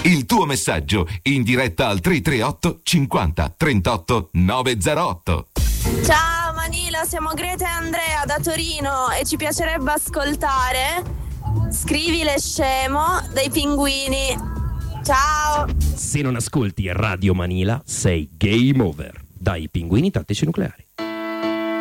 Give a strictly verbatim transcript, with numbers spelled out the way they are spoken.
Il tuo messaggio in diretta al tre tre otto cinquanta trentotto novecentootto. Ciao Manila, siamo Greta e Andrea da Torino e ci piacerebbe ascoltare Scrivile scemo dei Pinguini. Ciao. Se non ascolti Radio Manila sei game over. Dai Pinguini Tattici Nucleari.